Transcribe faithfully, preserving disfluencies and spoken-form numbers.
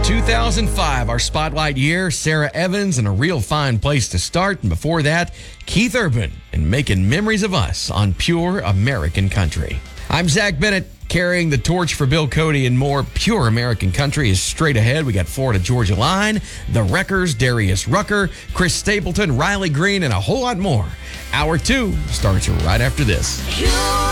two thousand five, our spotlight year, Sarah Evans, and A Real Fine Place to Start. And before that, Keith Urban and Making Memories of Us on Pure American Country. I'm Zach Bennett, carrying the torch for Bill Cody and more. Pure American Country is straight ahead. We got Florida Georgia Line, The Wreckers, Darius Rucker, Chris Stapleton, Riley Green, and a whole lot more. Hour two starts right after this. Pure